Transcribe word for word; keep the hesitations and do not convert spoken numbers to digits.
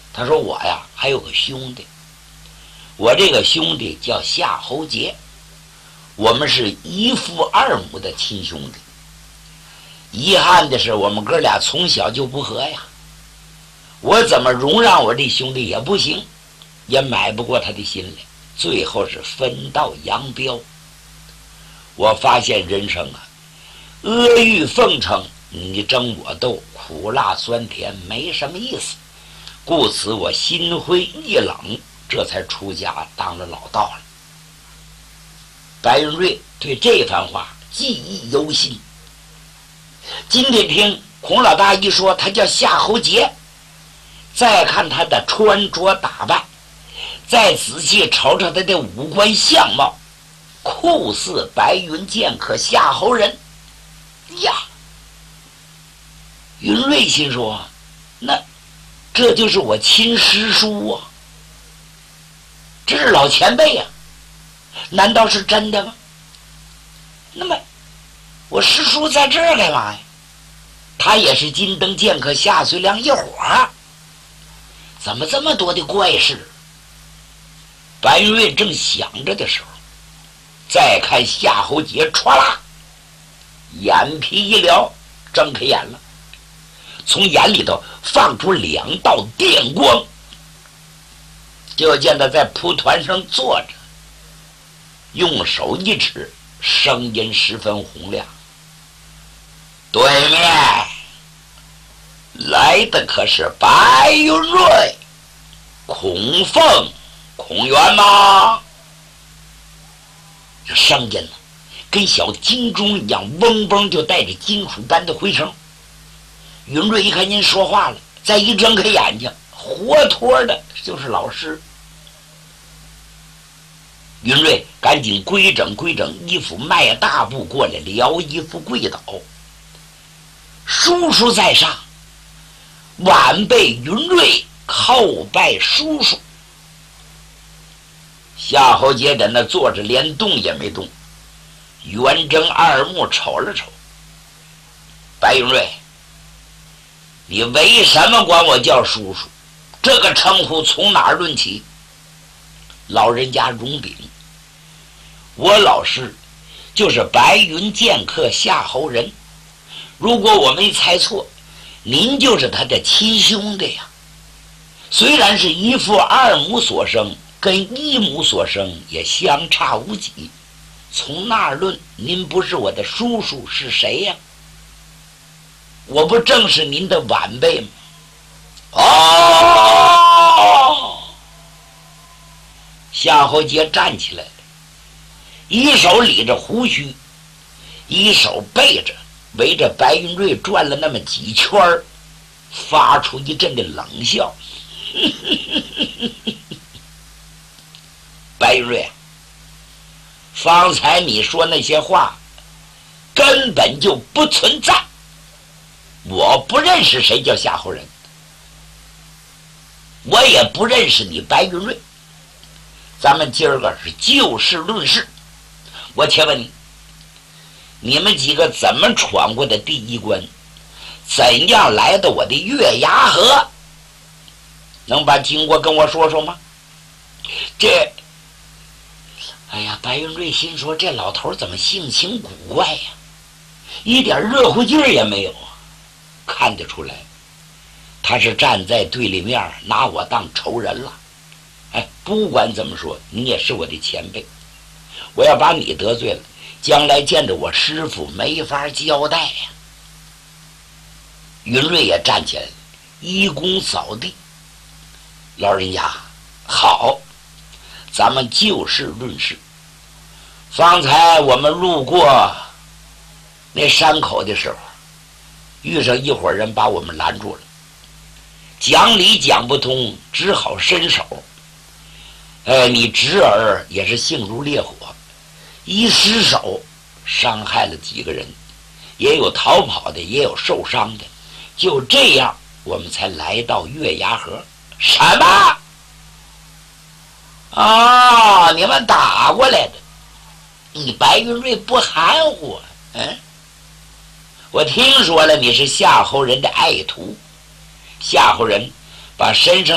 他说我呀还有个兄弟，我这个兄弟叫夏侯杰，我们是一父二母的亲兄弟。遗憾的是我们哥俩从小就不和呀，我怎么容让我这兄弟也不行，也买不过他的心来，最后是分道扬镳。我发现人生啊，阿谀奉承，你争我斗，苦辣酸甜，没什么意思。故此我心灰意冷，这才出家当了老道了。白云瑞对这番话记忆犹新。今天听孔老大一说他叫夏侯杰，再看他的穿着打扮，再仔细瞅瞅他的五官相貌，酷似白云剑客夏侯仁呀。云瑞心说，那这就是我亲师叔啊，这是老前辈啊，难道是真的吗？那么我师叔在这儿干嘛呀？他也是金灯剑客夏遂良一伙儿，怎么这么多的怪事？白云瑞正想着的时候，再看夏侯杰歘啦，眼皮一撩，睁开眼了，从眼里头放出两道电光，就见他在蒲团上坐着，用手一指，声音十分洪亮，对面来的可是白云瑞、孔凤、孔元吗？这声音呢，跟小金钟一样，嗡嗡就带着金属般的回声。云瑞一看您说话了，再一睁开眼睛，活脱的就是老师。云瑞赶紧规整规整衣服，迈大步过来，撩衣服跪倒。叔叔在上，晚辈云瑞叩拜叔叔。夏侯杰在那坐着，连动也没动，圆睁二目瞅了瞅。白云瑞，你为什么管我叫叔叔？这个称呼从哪儿论起？老人家容禀，我老师就是白云剑客夏侯仁，如果我没猜错，您就是他的亲兄弟呀。虽然是一父二母所生，跟一母所生也相差无几，从那儿论，您不是我的叔叔是谁呀？我不正是您的晚辈吗？哦！夏侯杰站起来了，一手理着胡须，一手背着，围着白云瑞转了那么几圈，发出一阵的冷笑。白云瑞，方才你说那些话根本就不存在，我不认识谁叫夏侯仁，我也不认识你白云瑞，咱们今儿个是就事论事。我且问你，你们几个怎么闯过的第一关？怎样来的我的月牙河？能把经过跟我说说吗？这，哎呀，白云瑞心说，这老头怎么性情古怪呀，一点热乎劲儿也没有啊！看得出来，他是站在对立面，拿我当仇人了。哎，不管怎么说，你也是我的前辈，我要把你得罪了，将来见着我师傅没法交代呀。云瑞也站起来了，一躬扫地。老人家好，咱们就事论事。方才我们路过那山口的时候，遇上一伙人把我们拦住了，讲理讲不通，只好伸手。呃，你侄儿也是性如烈火，一失手伤害了几个人，也有逃跑的，也有受伤的。就这样，我们才来到月牙河。什么？哦，你们打过来的？你白云瑞不含糊啊？嗯，我听说了，你是夏侯仁的爱徒。夏侯仁把身上